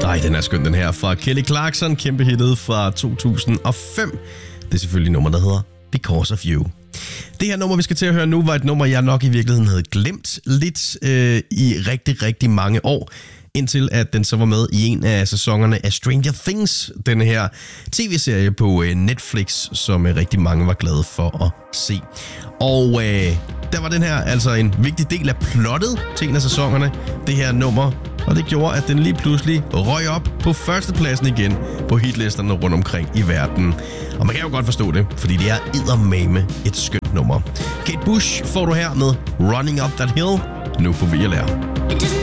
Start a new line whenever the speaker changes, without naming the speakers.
Ej, den er skøn, den her fra Kelly Clarkson, kæmpe hittet fra 2005. Det er selvfølgelig et nummer, der hedder Because of You. Det her nummer, vi skal til at høre nu, var et nummer, jeg nok i virkeligheden havde glemt lidt i rigtig, rigtig mange år. Indtil at den så var med i en af sæsonerne af Stranger Things, den her tv-serie på Netflix, som rigtig mange var glade for at se. Og der var den her altså en vigtig del af plottet til en af sæsonerne, det her nummer. Og det gjorde, at den lige pludselig røg op på førstepladsen igen på hitlisterne rundt omkring i verden. Og man kan jo godt forstå det, fordi det er eddermame et skønt nummer. Kate Bush får du her med Running Up That Hill, nu på VLR.